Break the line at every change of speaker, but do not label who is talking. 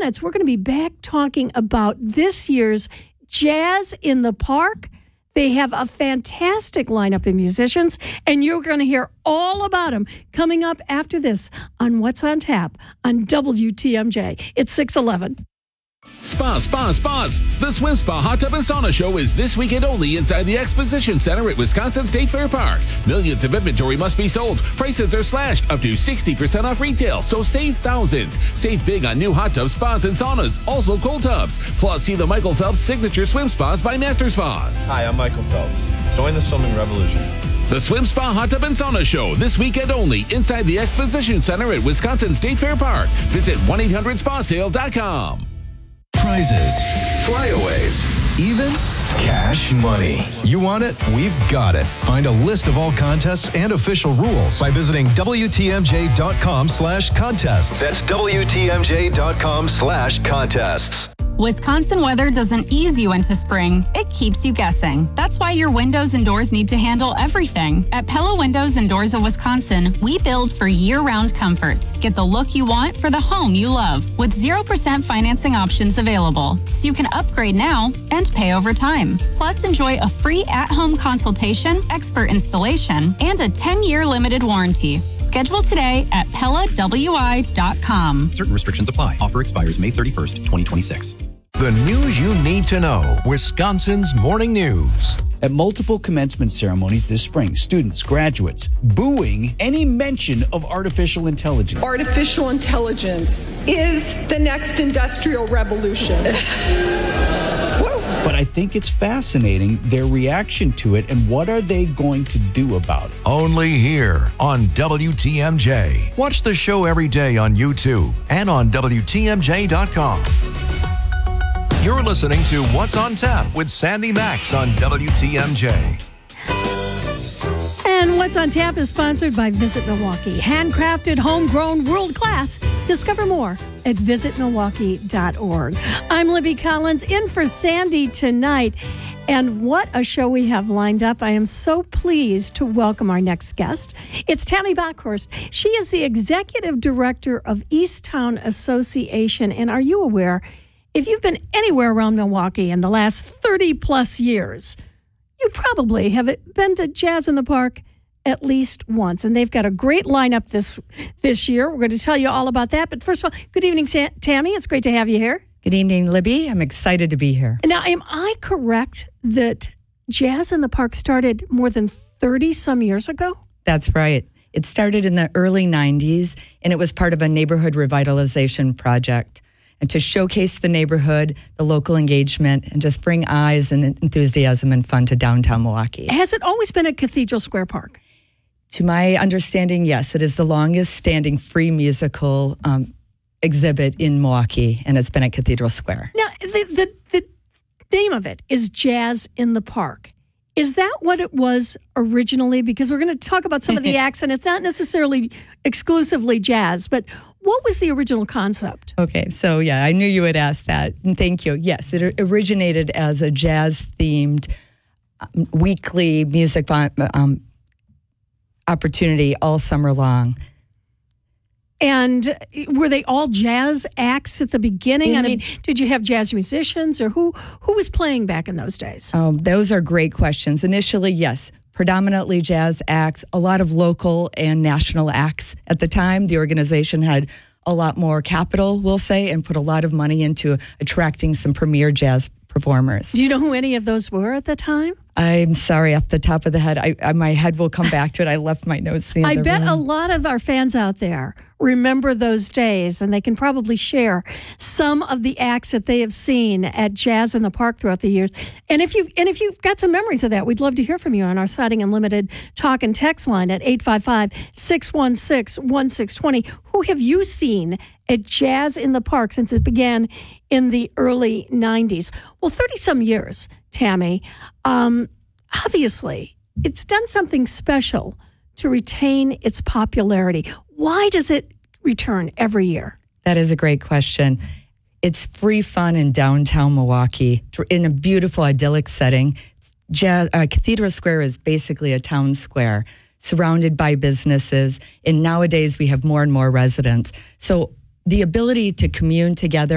minutes, we're going to be back talking about this year's Jazz in the Park. They have a fantastic lineup of musicians, and you're going to hear all about them coming up after this on What's on Tap on WTMJ. It's 6:11.
Spas. The Swim Spa Hot Tub and Sauna Show is this weekend only inside the Exposition Center at Wisconsin State Fair Park. Millions of inventory must be sold. Prices are slashed up to 60% off retail, so save thousands. Save big on new hot tubs, spas, and saunas, also cold tubs. Plus, see the Michael Phelps Signature Swim Spas by Master Spas.
Hi, I'm Michael Phelps. Join the swimming revolution.
The Swim Spa Hot Tub and Sauna Show this weekend only inside the Exposition Center at Wisconsin State Fair Park. Visit 1-800-SPASale.com.
Prizes, flyaways, even cash money. You want it? We've got it. Find a list of all contests and official rules by visiting WTMJ.com/contests. That's WTMJ.com/contests.
Wisconsin weather doesn't ease you into spring. It keeps you guessing. That's why your windows and doors need to handle everything. At Pella Windows and Doors of Wisconsin, we build for year-round comfort. Get the look you want for the home you love with 0% financing options available. So you can upgrade now and pay over time. Plus, enjoy a free at-home consultation, expert installation, and a 10-year limited warranty. Schedule today at PellaWI.com.
Certain restrictions apply. Offer expires May 31st, 2026.
The news you need to know. Wisconsin's Morning News.
At multiple commencement ceremonies this spring, students, graduates, booing any mention of artificial intelligence.
Artificial intelligence is the next industrial revolution.
But I think it's fascinating, their reaction to it, and what are they going to do about it?
Only here on WTMJ. Watch the show every day on YouTube and on WTMJ.com. You're listening to What's on Tap with Sandy Max on WTMJ.
And What's on Tap is sponsored by Visit Milwaukee. Handcrafted, homegrown, world class. Discover more at visitmilwaukee.org. I'm Libby Collins in for Sandy tonight. And what a show we have lined up. I am so pleased to welcome our next guest. It's Tammy Bockhorst. She is the executive director of Easttown Association. And are you aware, if you've been anywhere around Milwaukee in the last 30 plus years, you probably have been to Jazz in the Park at least once. And they've got a great lineup this year. We're going to tell you all about that. But first of all, good evening, Tammy. It's great to have you here.
Good evening, Libby. I'm excited to be here.
Now, am I correct that Jazz in the Park started more than 30 some years ago?
That's right. It started in the early 90s, and it was part of a neighborhood revitalization project. And to showcase the neighborhood, the local engagement, and just bring eyes and enthusiasm and fun to downtown Milwaukee.
Has it always been at Cathedral Square Park?
To my understanding, yes. It is the longest standing free musical exhibit in Milwaukee, and it's been at Cathedral Square.
Now, the name of it is Jazz in the Park. Is that what it was originally? Because we're going to talk about some of the acts, and it's not necessarily exclusively jazz, but what was the original concept?
Okay, so yeah, I knew you would ask that, and thank you. Yes, it originated as a jazz-themed weekly music opportunity all summer long.
And were they all jazz acts at the beginning? Did you have jazz musicians, or who was playing back in those days?
Those are great questions. Initially, yes, predominantly jazz acts, a lot of local and national acts. At the time, the organization had a lot more capital, we'll say, and put a lot of money into attracting some premier jazz performers.
Do you know who any of those were at the time?
I'm sorry, off the top of the head. My head will come back to it. I left my notes in the other
bet
room.
a lot of our fans out there remember those days, and they can probably share some of the acts that they have seen at Jazz in the Park throughout the years. And if you've got some memories of that, we'd love to hear from you on our Siding Unlimited talk and text line at 855-616-1620. Who have you seen at Jazz in the Park since it began in the early 90s? Well, 30-some years, Tammy. Obviously, it's done something special to retain its popularity. Why does it return every year?
That is a great question. It's free fun in downtown Milwaukee in a beautiful, idyllic setting. Cathedral Square is basically a town square surrounded by businesses, and nowadays we have more and more residents. So the ability to commune together